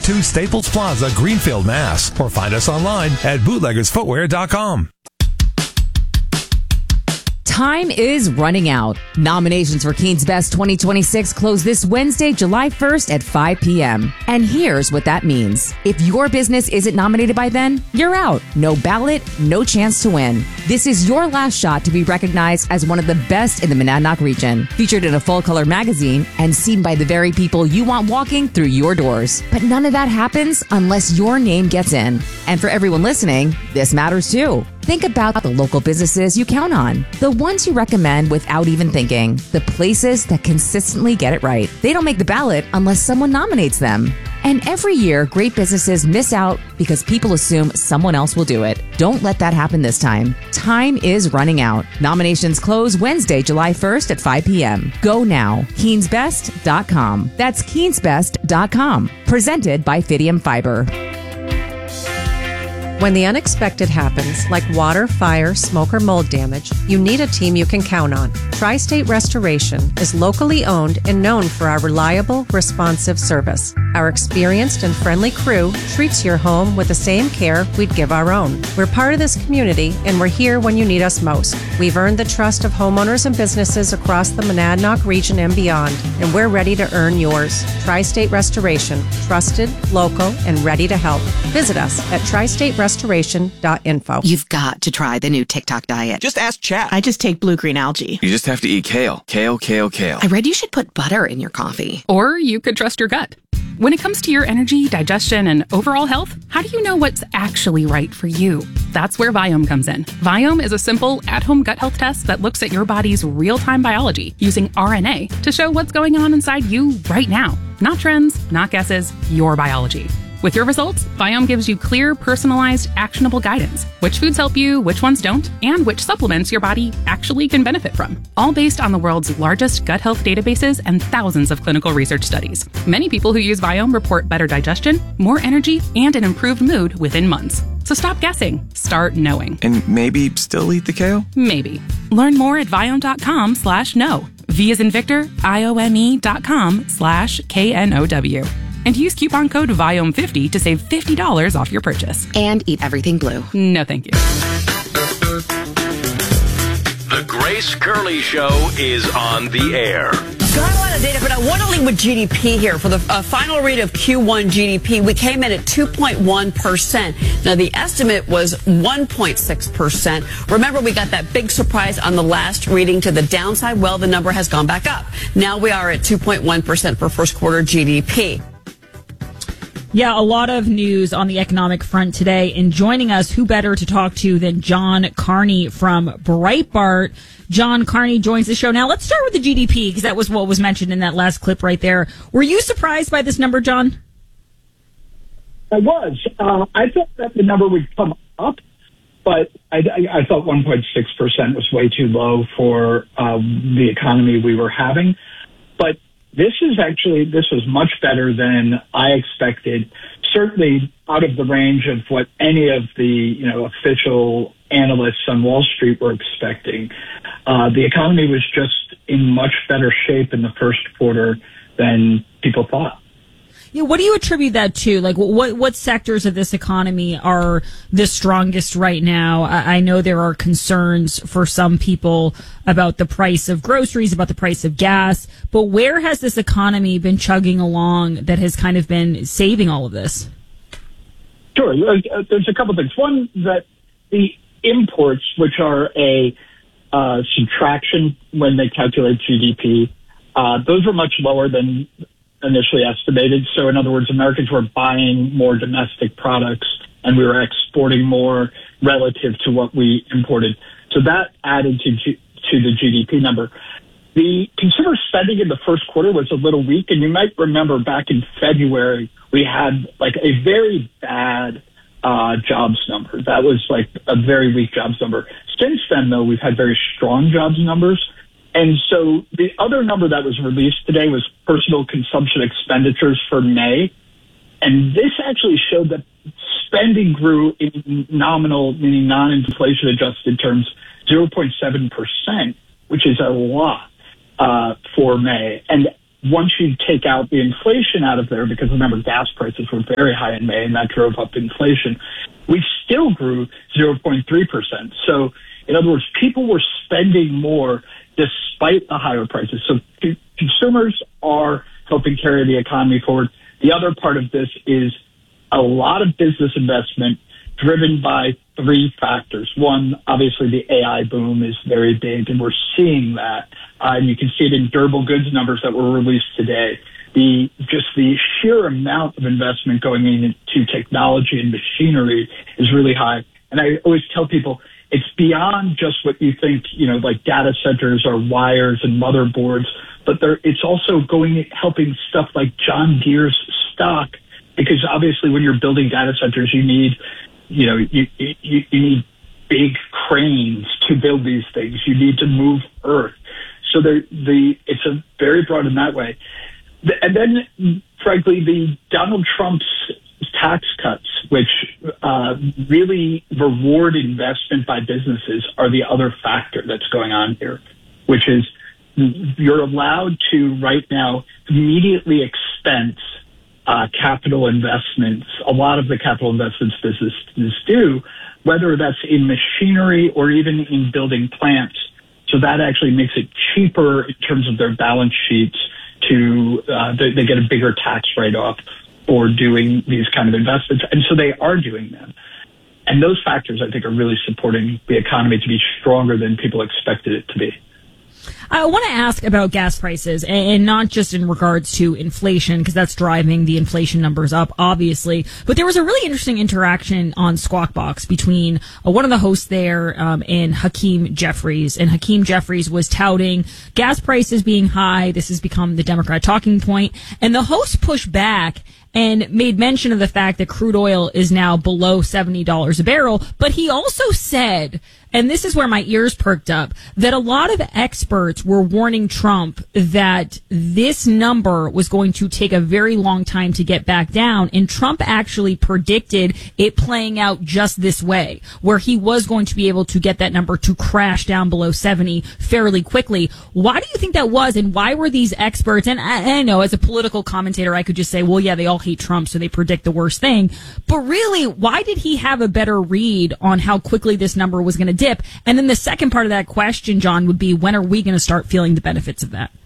102 Staples Plaza, Greenfield, Mass. Or find us online at bootleggersfootwear.com. Time is running out. Nominations for Keen's Best 2026 close this Wednesday, July 1st at 5 p.m. And here's what that means. If your business isn't nominated by then, you're out. No ballot, no chance to win. This is your last shot to be recognized as one of the best in the Monadnock region. Featured in a full-color magazine and seen by the very people you want walking through your doors. But none of that happens unless your name gets in. And for everyone listening, this matters too. Think about the local businesses you count on, the ones you recommend without even thinking, the places that consistently get it right. They don't make the ballot unless someone nominates them. And every year, great businesses miss out because people assume someone else will do it. Don't let that happen this time. Time is running out. Nominations close Wednesday, July 1st at 5 p.m. Go now. KeensBest.com. That's KeensBest.com. Presented by Fidium Fiber. When the unexpected happens, like water, fire, smoke, or mold damage, you need a team you can count on. Tri-State Restoration is locally owned and known for our reliable, responsive service. Our experienced and friendly crew treats your home with the same care we'd give our own. We're part of this community, and we're here when you need us most. We've earned the trust of homeowners and businesses across the Monadnock region and beyond, and we're ready to earn yours. Tri-State Restoration, trusted, local, and ready to help. Visit us at tristaterestoration.info. You've got to try the new TikTok diet. Just ask chat. I just take blue-green algae. You just have to eat kale. Kale, kale, kale. I read you should put butter in your coffee. Or you could trust your gut. When it comes to your energy, digestion, and overall health, how do you know what's actually right for you? That's where Viome comes in. Viome is a simple, at-home gut health test that looks at your body's real-time biology using RNA to show what's going on inside you right now. Not trends, not guesses, your biology. With your results, Viome gives you clear, personalized, actionable guidance. Which foods help you, which ones don't, and which supplements your body actually can benefit from. All based on the world's largest gut health databases and thousands of clinical research studies. Many people who use Viome report better digestion, more energy, and an improved mood within months. So stop guessing. Start knowing. And maybe still eat the kale? Maybe. Learn more at Viome.com/know. V as in Victor, IOME.com/KNOW. And use coupon code VIOME50 to save $50 off your purchase. And eat everything blue. No, thank you. The Grace Curley Show is on the air. Got a lot of data, but I want to lead with GDP here. For the final read of Q1 GDP, we came in at 2.1%. Now, the estimate was 1.6%. Remember, we got that big surprise on the last reading to the downside. Well, the number has gone back up. Now we are at 2.1% for first quarter GDP. Yeah, a lot of news on the economic front today. And joining us, who better to talk to than John Carney from Breitbart. John Carney joins the show. Now, let's start with the GDP, because that was what was mentioned in that last clip right there. Were you surprised by this number, John? I was. I thought that the number would come up, but I thought 1.6% was way too low for the economy we were having. But this was much better than I expected, certainly out of the range of what any of the official analysts on Wall Street were expecting. The economy was just in much better shape in the first quarter than people thought. Yeah, what do you attribute that to? Like, what sectors of this economy are the strongest right now? I know there are concerns for some people about the price of groceries, about the price of gas, but where has this economy been chugging along that has kind of been saving all of this? Sure. There's a couple things. One, that the imports, which are a subtraction when they calculate GDP, those were much lower than initially estimated. So in other words, Americans were buying more domestic products and we were exporting more relative to what we imported. So that added to the GDP number. The consumer spending in the first quarter was a little weak. And you might remember back in February, we had like a very bad jobs number. That was like a very weak jobs number. Since then, though, we've had very strong jobs numbers. And so the other number that was released today was personal consumption expenditures for May. And this actually showed that spending grew in nominal, meaning non-inflation adjusted terms, 0.7%, which is a lot for May. And once you take out the inflation out of there, because remember, gas prices were very high in May, and that drove up inflation, we still grew 0.3%. So, in other words, people were spending more despite the higher prices. So consumers are helping carry the economy forward. The other part of this is a lot of business investment driven by three factors. One, obviously the AI boom is very big, and we're seeing that. And you can see it in durable goods numbers that were released today. The sheer amount of investment going into technology and machinery is really high. And I always tell people, it's beyond just what you think, like data centers or wires and motherboards, but it's also helping stuff like John Deere's stock, because obviously when you're building data centers, you need, you need big cranes to build these things. You need to move earth. So it's a very broad in that way. And then, frankly, the Donald Trump's tax cuts, which really reward investment by businesses, are the other factor that's going on here, which is you're allowed to right now immediately expense capital investments. A lot of the capital investments businesses do, whether that's in machinery or even in building plants. So that actually makes it cheaper in terms of their balance sheets they get a bigger tax write-off for doing these kind of investments. And so they are doing them. And those factors, I think, are really supporting the economy to be stronger than people expected it to be. I want to ask about gas prices, and not just in regards to inflation, because that's driving the inflation numbers up, obviously. But there was a really interesting interaction on Squawk Box between one of the hosts there and Hakeem Jeffries. And Hakeem Jeffries was touting gas prices being high. This has become the Democrat talking point. And the host pushed back and made mention of the fact that crude oil is now below $70 a barrel. But he also said, and this is where my ears perked up, that a lot of experts were warning Trump that this number was going to take a very long time to get back down. And Trump actually predicted it playing out just this way, where he was going to be able to get that number to crash down below 70 fairly quickly. Why do you think that was? And why were these experts, and I know as a political commentator, I could just say, well, yeah, they all hate Trump, so they predict the worst thing. But really, why did he have a better read on how quickly this number was going to dip? And then the second part of that question, John, would be, when are we going to start feeling the benefits of that?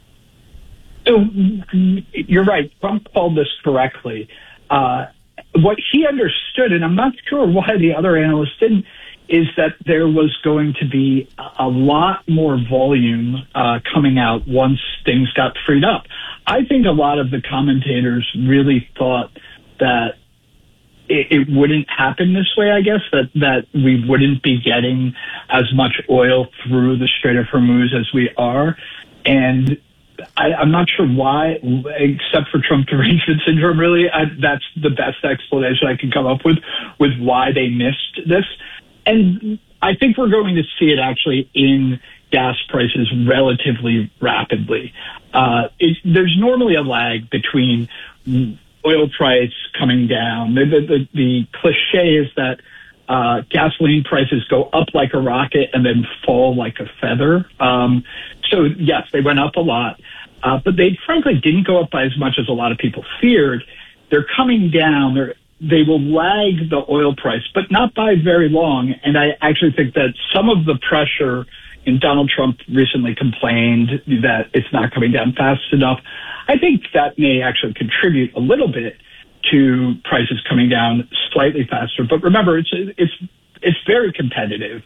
So, you're right. Trump called this correctly. What he understood, and I'm not sure why the other analysts didn't, is that there was going to be a lot more volume coming out once things got freed up. I think a lot of the commentators really thought that it wouldn't happen this way, I guess, that we wouldn't be getting as much oil through the Strait of Hormuz as we are. And I'm not sure why, except for Trump derangement syndrome, really. That's the best explanation I can come up with why they missed this. And I think we're going to see it actually in gas prices relatively rapidly. There's normally a lag between oil price coming down. The cliche is that gasoline prices go up like a rocket and then fall like a feather. So, yes, they went up a lot, but they frankly didn't go up by as much as a lot of people feared. They're coming down. They will lag the oil price, but not by very long. And I actually think that some of the pressure, and Donald Trump recently complained that it's not coming down fast enough, I think that may actually contribute a little bit to prices coming down slightly faster. But remember, it's very competitive.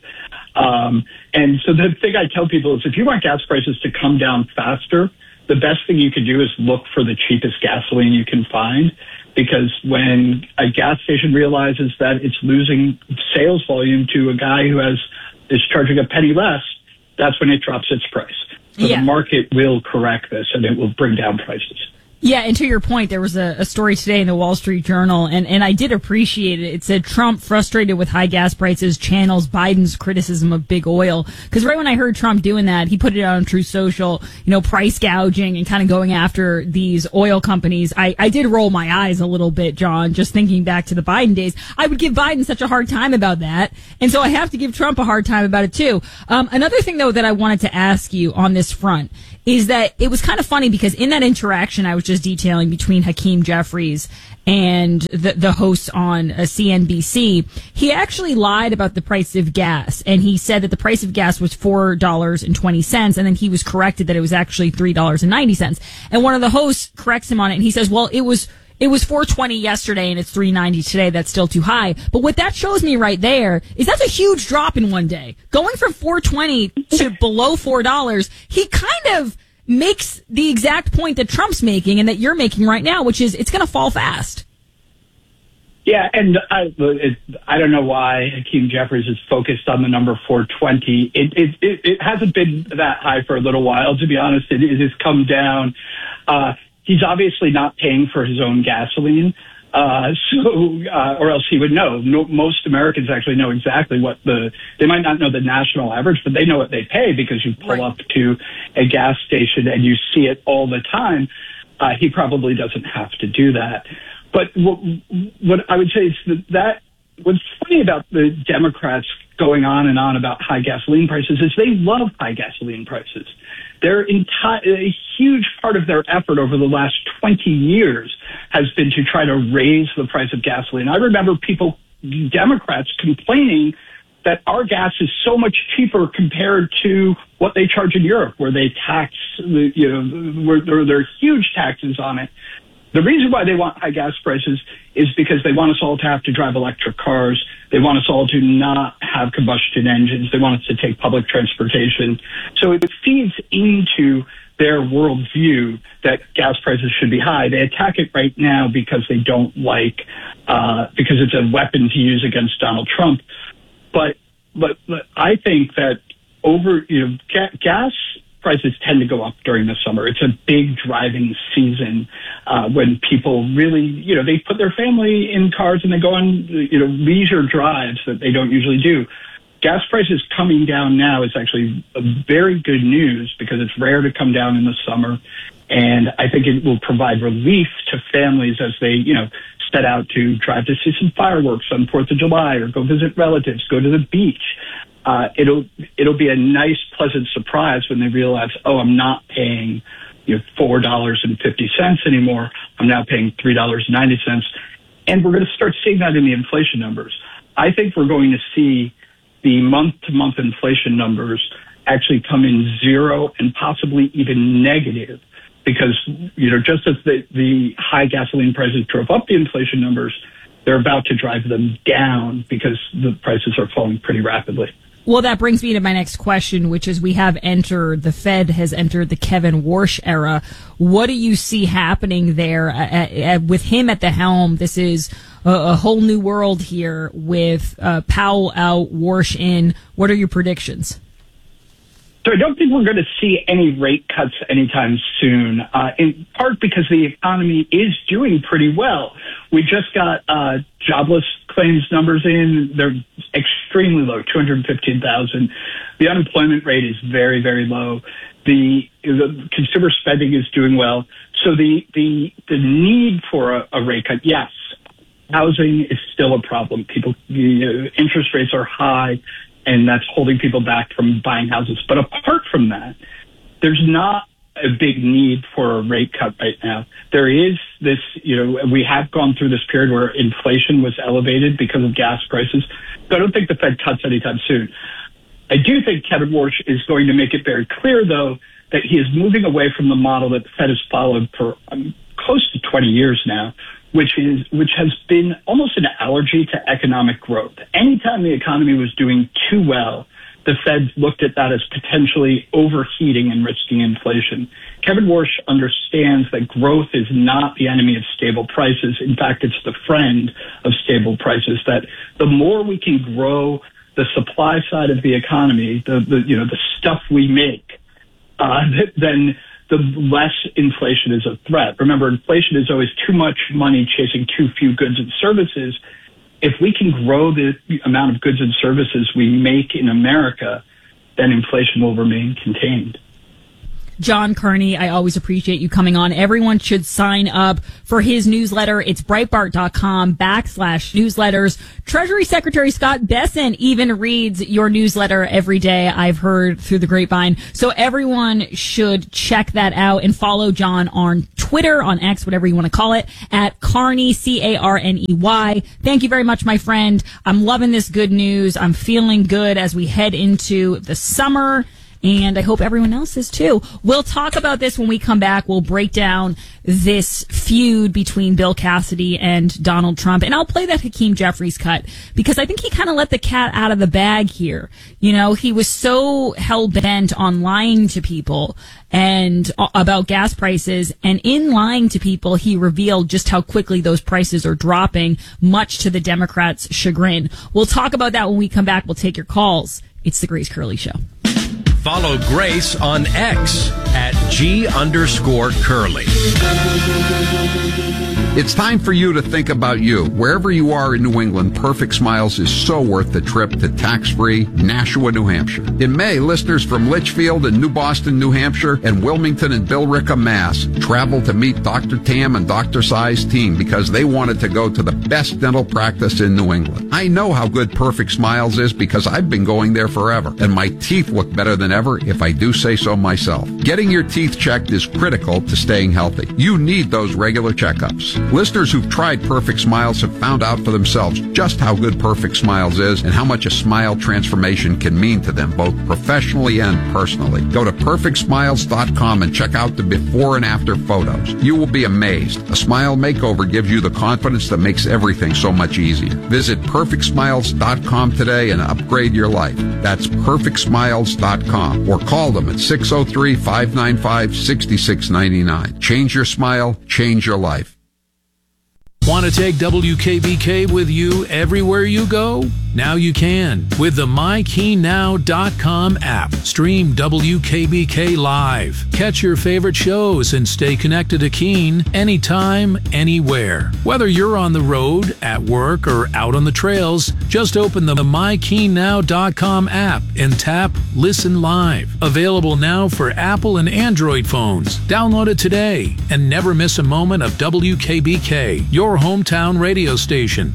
And so the thing I tell people is, if you want gas prices to come down faster, the best thing you can do is look for the cheapest gasoline you can find. Because when a gas station realizes that it's losing sales volume to a guy who is charging a penny less, that's when it drops its price. So the market will correct this, and it will bring down prices. Yeah, and to your point, there was a story today in the Wall Street Journal, and I did appreciate it. It said Trump, frustrated with high gas prices, channels Biden's criticism of big oil. Because right when I heard Trump doing that, he put it out on Truth Social, price gouging and kind of going after these oil companies. I did roll my eyes a little bit, John, just thinking back to the Biden days. I would give Biden such a hard time about that, and so I have to give Trump a hard time about it too. Another thing, though, that I wanted to ask you on this front is that it was kind of funny because in that interaction I was just detailing between Hakeem Jeffries and the hosts on CNBC, he actually lied about the price of gas, and he said that the price of gas was $4.20, and then he was corrected that it was actually $3.90. And one of the hosts corrects him on it, and he says, well, it was $4.20 yesterday and it's $3.90 today. That's still too high. But what that shows me right there is that's a huge drop in one day. Going from $4.20 to below $4, he kind of makes the exact point that Trump's making and that you're making right now, which is it's going to fall fast. Yeah, and I don't know why Hakeem Jeffries is focused on the number 420. It hasn't been that high for a little while, to be honest. It has come down. He's obviously not paying for his own gasoline, or else he would know. Most Americans actually know exactly they might not know the national average, but they know what they pay because you pull up to a gas station and you see it all the time. He probably doesn't have to do that. But what I would say is that what's funny about the Democrats going on and on about high gasoline prices is they love high gasoline prices. A huge part of their effort over the last 20 years has been to try to raise the price of gasoline. I remember Democrats complaining that our gas is so much cheaper compared to what they charge in Europe, where they tax, where there are huge taxes on it. The reason why they want high gas prices is because they want us all to have to drive electric cars. They want us all to not have combustion engines. They want us to take public transportation. So it feeds into their worldview that gas prices should be high. They attack it right now because they don't because it's a weapon to use against Donald Trump. But I think that gas prices tend to go up during the summer. It's a big driving season when people really, they put their family in cars and they go on, leisure drives that they don't usually do. Gas prices coming down now is actually a very good news because it's rare to come down in the summer. And I think it will provide relief to families as they, set out to drive to see some fireworks on 4th of July or go visit relatives, go to the beach. It'll be a nice, pleasant surprise when they realize, I'm not paying $4.50 anymore. I'm now paying $3.90. And we're going to start seeing that in the inflation numbers. I think we're going to see the month-to-month inflation numbers actually come in zero and possibly even negative because, just as the high gasoline prices drove up the inflation numbers, they're about to drive them down because the prices are falling pretty rapidly. Well, that brings me to my next question, which is the Fed has entered the Kevin Warsh era. What do you see happening there with him at the helm? This is a whole new world here with Powell out, Warsh in. What are your predictions? So I don't think we're going to see any rate cuts anytime soon, in part because the economy is doing pretty well. We just got jobless claims numbers in. They're extremely low, 215,000. The unemployment rate is very, very low. The consumer spending is doing well. So the need for a rate cut, yes. Housing is still a problem. Interest rates are high, and that's holding people back from buying houses. But apart from that, there's not a big need for a rate cut right now. There is this, we have gone through this period where inflation was elevated because of gas prices. So I don't think the Fed cuts anytime soon. I do think Kevin Warsh is going to make it very clear, though, that he is moving away from the model that the Fed has followed for close to 20 years now, which has been almost an allergy to economic growth. Anytime the economy was doing too well, the Fed looked at that as potentially overheating and risking inflation. Kevin Warsh understands that growth is not the enemy of stable prices. In fact, it's the friend of stable prices, that the more we can grow the supply side of the economy, the stuff we make, then the less inflation is a threat. Remember, inflation is always too much money chasing too few goods and services. If we can grow the amount of goods and services we make in America, then inflation will remain contained. John Carney, I always appreciate you coming on. Everyone should sign up for his newsletter. It's Breitbart.com/newsletters. Treasury Secretary Scott Bessent even reads your newsletter every day, I've heard through the grapevine. So everyone should check that out and follow John on Twitter, on X, whatever you want to call it, at Carney, Carney. Thank you very much, my friend. I'm loving this good news. I'm feeling good as we head into the summer. And I hope everyone else is too. We'll talk about this when we come back. We'll break down this feud between Bill Cassidy and Donald Trump. And I'll play that Hakeem Jeffries cut because I think he kind of let the cat out of the bag here. You know, he was so hell-bent on lying to people and about gas prices. And in lying to people, he revealed just how quickly those prices are dropping, much to the Democrats' chagrin. We'll talk about that when we come back. We'll take your calls. It's the Grace Curley Show. Follow Grace on X at @G_Curly. It's time for you to think about you. Wherever you are in New England, Perfect Smiles is so worth the trip to tax-free Nashua, New Hampshire. In May, listeners from Litchfield and New Boston, New Hampshire, and Wilmington and Billerica, Mass, traveled to meet Dr. Tam and Dr. Sai's team because they wanted to go to the best dental practice in New England. I know how good Perfect Smiles is because I've been going there forever, and my teeth look better than ever if I do say so myself. Getting your teeth checked is critical to staying healthy. You need those regular checkups. Listeners who've tried Perfect Smiles have found out for themselves just how good Perfect Smiles is and how much a smile transformation can mean to them, both professionally and personally. Go to PerfectSmiles.com and check out the before and after photos. You will be amazed. A smile makeover gives you the confidence that makes everything so much easier. Visit PerfectSmiles.com today and upgrade your life. That's PerfectSmiles.com or call them at 603-595-6699. Change your smile, change your life. Want to take WKBK with you everywhere you go? Now you can with the MyKeyNow.com app. Stream WKBK live. Catch your favorite shows and stay connected to Keene anytime, anywhere. Whether you're on the road, at work, or out on the trails, just open the MyKeyNow.com app and tap Listen Live. Available now for Apple and Android phones. Download it today and never miss a moment of WKBK, your hometown radio station.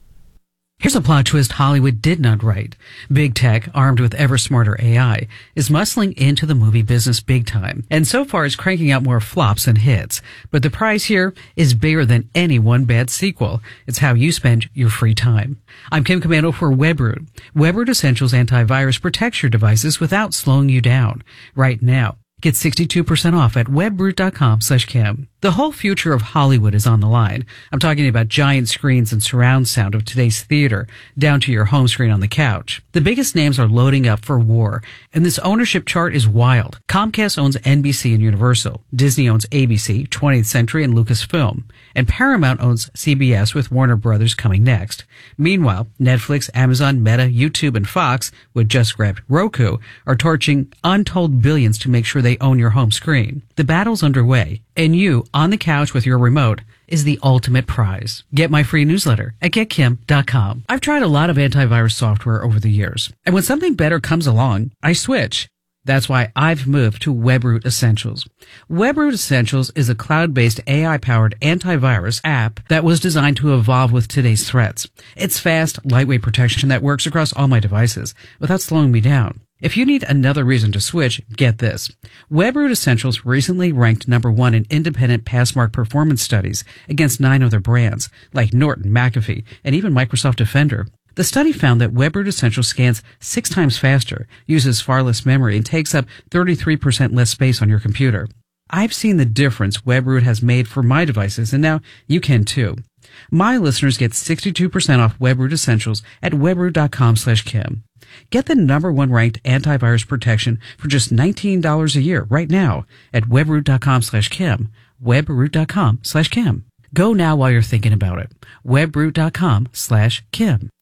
Here's a plot twist Hollywood did not write. Big tech, armed with ever smarter AI, is muscling into the movie business big time, and so far is cranking out more flops than hits. But the prize here is bigger than any one bad sequel. It's how you spend your free time. I'm Kim Commando for WebRoot. WebRoot Essentials antivirus protects your devices without slowing you down. Right now, get 62% off at webroot.com/Kim. The whole future of Hollywood is on the line. I'm talking about giant screens and surround sound of today's theater, down to your home screen on the couch. The biggest names are loading up for war, and this ownership chart is wild. Comcast owns NBC and Universal. Disney owns ABC, 20th Century, and Lucasfilm. And Paramount owns CBS, with Warner Brothers coming next. Meanwhile, Netflix, Amazon, Meta, YouTube, and Fox, with just grabbed Roku, are torching untold billions to make sure they own your home screen. The battle's underway, and you, on the couch with your remote, is the ultimate prize. Get my free newsletter at getkim.com. I've tried a lot of antivirus software over the years, and when something better comes along, I switch. That's why I've moved to WebRoot Essentials. WebRoot Essentials is a cloud-based AI-powered antivirus app that was designed to evolve with today's threats. It's fast, lightweight protection that works across all my devices without slowing me down. If you need another reason to switch, get this. WebRoot Essentials recently ranked #1 in independent Passmark performance studies against 9 other brands, like Norton, McAfee, and even Microsoft Defender. The study found that WebRoot Essentials scans 6 times faster, uses far less memory, and takes up 33% less space on your computer. I've seen the difference WebRoot has made for my devices, and now you can too. My listeners get 62% off WebRoot Essentials at webroot.com/Kim. Get the #1 ranked antivirus protection for just $19 a year right now at webroot.com/Kim. Webroot.com/Kim. Go now while you're thinking about it. Webroot.com/Kim.